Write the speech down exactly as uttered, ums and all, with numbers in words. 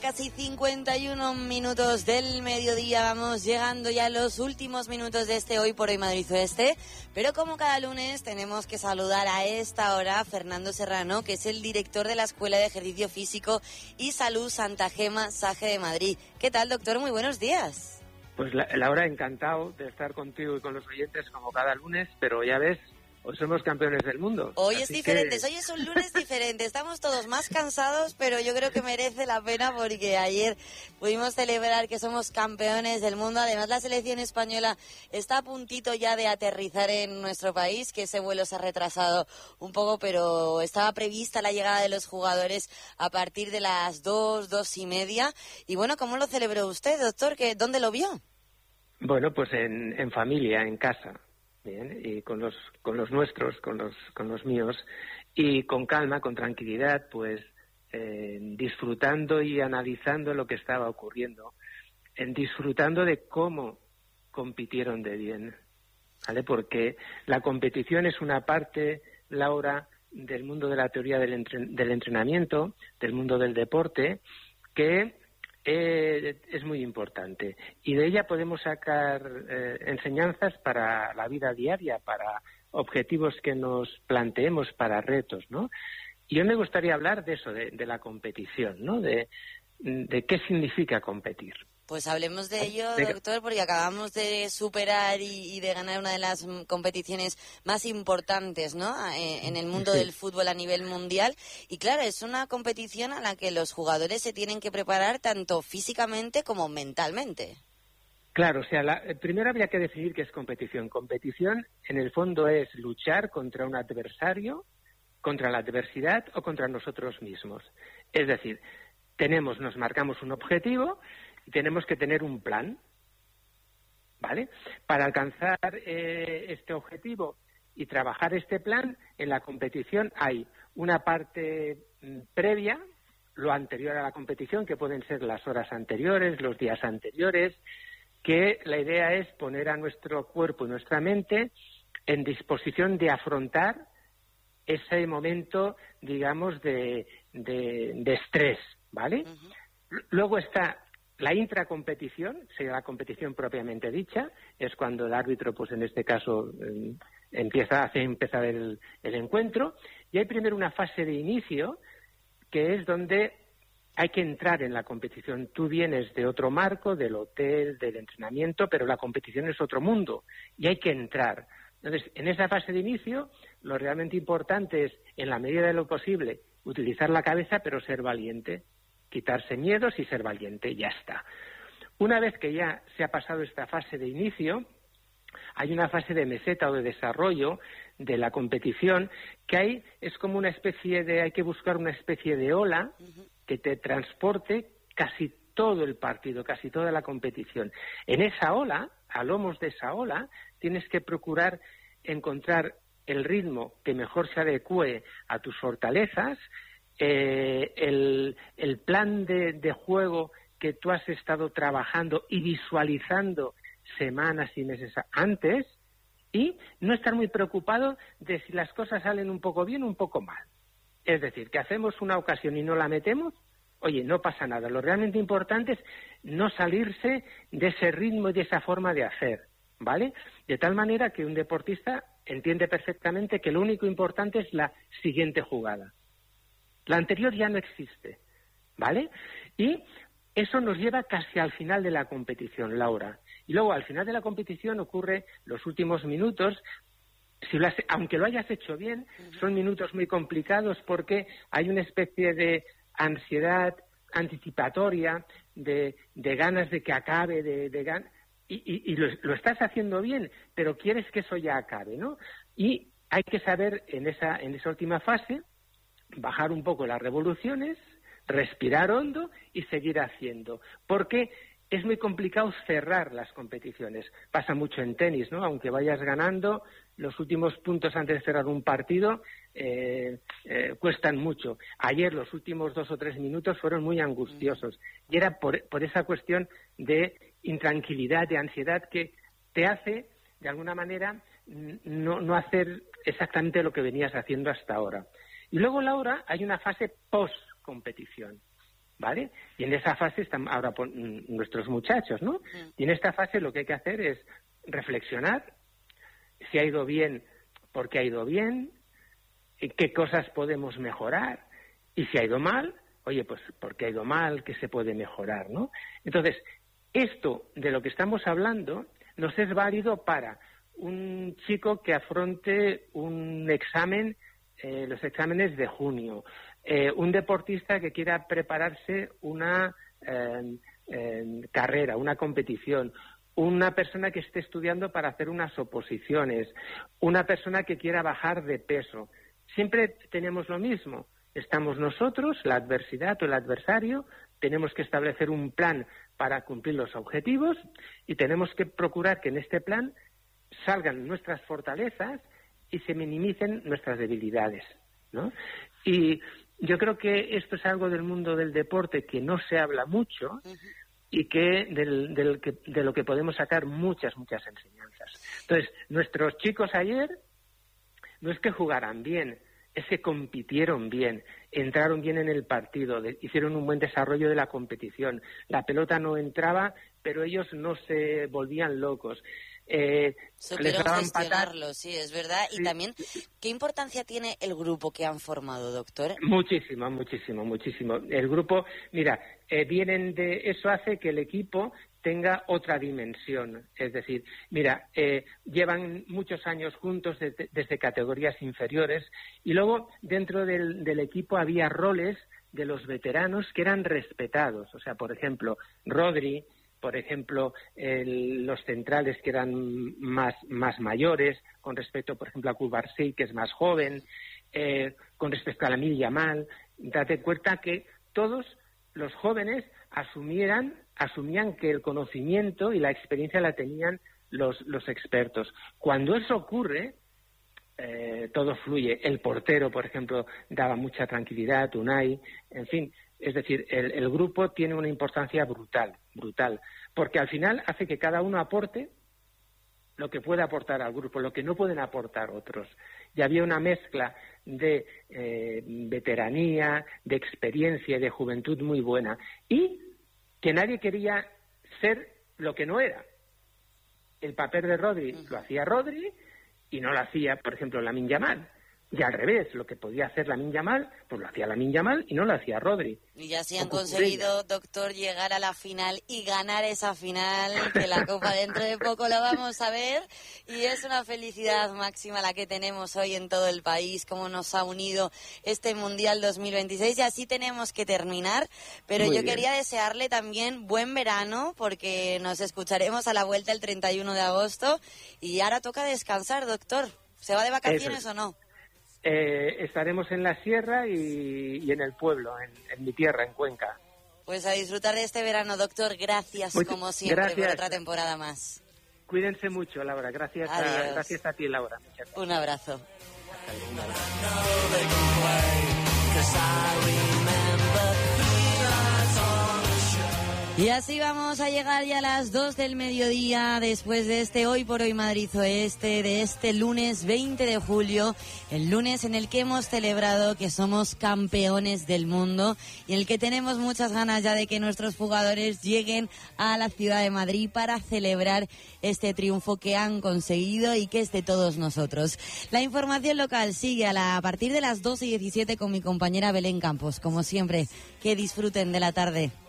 Casi cincuenta y uno minutos del mediodía, vamos llegando ya a los últimos minutos de este Hoy por Hoy Madrid Oeste, pero como cada lunes tenemos que saludar a esta hora a Fernando Serrano, que es el director de la Escuela de Ejercicio Físico y Salud Santa Gema Sage de Madrid. ¿Qué tal, doctor? Muy buenos días. Pues la, Laura, encantado de estar contigo y con los oyentes como cada lunes, pero ya ves, hoy somos campeones del mundo. Hoy es diferente, que... hoy es un lunes diferente, estamos todos más cansados, pero yo creo que merece la pena porque ayer pudimos celebrar que somos campeones del mundo. Además, la selección española está a puntito ya de aterrizar en nuestro país, que ese vuelo se ha retrasado un poco, pero estaba prevista la llegada de los jugadores a partir de las dos, dos y media. Y bueno, ¿cómo lo celebró usted, doctor? ¿Qué, ¿Dónde lo vio? Bueno, pues en, en familia, en casa. Bien, y con los con los nuestros, con los con los míos, y con calma, con tranquilidad, pues eh, disfrutando y analizando lo que estaba ocurriendo, en disfrutando de cómo compitieron de bien, ¿vale? Porque la competición es una parte, Laura, del mundo de la teoría del, entren- del entrenamiento, del mundo del deporte, que Eh, es muy importante, y de ella podemos sacar eh, enseñanzas para la vida diaria, para objetivos que nos planteemos, para retos, ¿no? Y yo me gustaría hablar de eso, de, de la competición, ¿no? De, de qué significa competir. Pues hablemos de ello, doctor, porque acabamos de superar y, y de ganar una de las competiciones más importantes, ¿no?, en el mundo sí. del fútbol a nivel mundial. Y claro, es una competición a la que los jugadores se tienen que preparar tanto físicamente como mentalmente. Claro, o sea, la, primero habría que definir qué es competición. Competición, en el fondo, es luchar contra un adversario, contra la adversidad o contra nosotros mismos. Es decir, tenemos, nos marcamos un objetivo y tenemos que tener un plan, ¿vale? Para alcanzar eh, este objetivo y trabajar este plan, en la competición hay una parte mm, previa, lo anterior a la competición, que pueden ser las horas anteriores, los días anteriores, que la idea es poner a nuestro cuerpo y nuestra mente en disposición de afrontar ese momento, digamos, de, de, de estrés, ¿vale? Uh-huh. Luego está la intracompetición, sería la competición propiamente dicha, es cuando el árbitro, pues en este caso, eh, empieza hace empezar el, el encuentro, y hay primero una fase de inicio, que es donde hay que entrar en la competición. Tú vienes de otro marco, del hotel, del entrenamiento, pero la competición es otro mundo, y hay que entrar. Entonces, en esa fase de inicio, lo realmente importante es, en la medida de lo posible, utilizar la cabeza, pero ser valiente. Quitarse miedos y ser valiente, ya está. Una vez que ya se ha pasado esta fase de inicio, hay una fase de meseta o de desarrollo de la competición, que hay, es como una especie de, hay que buscar una especie de ola que te transporte casi todo el partido, casi toda la competición. En esa ola, a lomos de esa ola, tienes que procurar encontrar el ritmo que mejor se adecue a tus fortalezas, Eh, el, el plan de, de juego que tú has estado trabajando y visualizando semanas y meses antes, y no estar muy preocupado de si las cosas salen un poco bien o un poco mal. Es decir, que hacemos una ocasión y no la metemos, oye, no pasa nada. Lo realmente importante es no salirse de ese ritmo y de esa forma de hacer, ¿vale? De tal manera que un deportista entiende perfectamente que lo único importante es la siguiente jugada. La anterior ya no existe, ¿vale? Y eso nos lleva casi al final de la competición, Laura. Y luego, al final de la competición, ocurre los últimos minutos. Si lo has, aunque lo hayas hecho bien, son minutos muy complicados porque hay una especie de ansiedad anticipatoria, de, de ganas de que acabe, de, de gan... y, y, y lo, lo estás haciendo bien, pero quieres que eso ya acabe, ¿no? Y hay que saber en esa, en esa última fase bajar un poco las revoluciones, respirar hondo y seguir haciendo. Porque es muy complicado cerrar las competiciones. Pasa mucho en tenis, ¿no? Aunque vayas ganando, los últimos puntos antes de cerrar un partido eh, eh, cuestan mucho. Ayer los últimos dos o tres minutos fueron muy angustiosos. Y era por, por esa cuestión de intranquilidad, de ansiedad, que te hace, de alguna manera, no, no hacer exactamente lo que venías haciendo hasta ahora. Y luego, Laura, hay una fase post-competición, ¿vale? Y en esa fase están ahora nuestros muchachos, ¿no? Y en esta fase lo que hay que hacer es reflexionar si ha ido bien, por qué ha ido bien, qué cosas podemos mejorar, y si ha ido mal, oye, pues por qué ha ido mal, qué se puede mejorar, ¿no? Entonces, esto de lo que estamos hablando nos es válido para un chico que afronte un examen, eh, los exámenes de junio, eh, un deportista que quiera prepararse una eh, eh, carrera, una competición, una persona que esté estudiando para hacer unas oposiciones, una persona que quiera bajar de peso. Siempre tenemos lo mismo. Estamos nosotros, la adversidad o el adversario, tenemos que establecer un plan para cumplir los objetivos y tenemos que procurar que en este plan salgan nuestras fortalezas y se minimicen nuestras debilidades, ¿no? Y yo creo que esto es algo del mundo del deporte que no se habla mucho y que del, del que de lo que podemos sacar muchas, muchas enseñanzas. Entonces, nuestros chicos ayer no es que jugaran bien, es que compitieron bien, entraron bien en el partido, de, hicieron un buen desarrollo de la competición. La pelota no entraba, pero ellos no se volvían locos. Eh, Supieron gestionarlo, patas. Sí, es verdad. Sí. Y también, ¿qué importancia tiene el grupo que han formado, doctor? Muchísimo, muchísimo, muchísimo. El grupo, mira, eh, vienen de eso hace que el equipo tenga otra dimensión. Es decir, mira, eh, llevan muchos años juntos desde, desde categorías inferiores y luego dentro del, del equipo había roles de los veteranos que eran respetados. O sea, por ejemplo, Rodri, por ejemplo, el, los centrales que eran más, más mayores, con respecto, por ejemplo, a Cubarsí, que es más joven, eh, con respecto a Lamine Yamal. Date cuenta que todos los jóvenes asumieran, asumían que el conocimiento y la experiencia la tenían los, los expertos. Cuando eso ocurre, eh, todo fluye. El portero, por ejemplo, daba mucha tranquilidad, Unai, en fin. Es decir, el, el grupo tiene una importancia brutal, brutal, porque al final hace que cada uno aporte lo que puede aportar al grupo, lo que no pueden aportar otros. Y había una mezcla de eh, veteranía, de experiencia y de juventud muy buena. Y que nadie quería ser lo que no era. El papel de Rodri lo hacía Rodri y no lo hacía, por ejemplo, Lamine Yamal. Y al revés, lo que podía hacer Lamine Yamal, pues lo hacía Lamine Yamal y no lo hacía Rodri. Y ya sí han conseguido, doctor, llegar a la final y ganar esa final, que la Copa dentro de poco la vamos a ver. Y es una felicidad máxima la que tenemos hoy en todo el país, cómo nos ha unido este Mundial dos mil veintiséis. Y así tenemos que terminar, pero Muy yo bien. quería desearle también buen verano, porque nos escucharemos a la vuelta el treinta y uno de agosto. Y ahora toca descansar, doctor. ¿Se va de vacaciones Eso. o no? Eh, estaremos en la sierra y, y en el pueblo, en, en mi tierra, en Cuenca. Pues a disfrutar de este verano, doctor. Gracias, Muchas, como siempre, gracias. por otra temporada más. Cuídense mucho, Laura. Gracias, a, gracias a ti, Laura. Muchas gracias. Un abrazo. Hasta luego. Un abrazo. Y así vamos a llegar ya a las dos del mediodía después de este Hoy por Hoy Madrid Oeste, de este lunes veinte de julio, el lunes en el que hemos celebrado que somos campeones del mundo y en el que tenemos muchas ganas ya de que nuestros jugadores lleguen a la ciudad de Madrid para celebrar este triunfo que han conseguido y que es de todos nosotros. La información local sigue a, la, a partir de las doce y diecisiete con mi compañera Belén Campos. Como siempre, que disfruten de la tarde.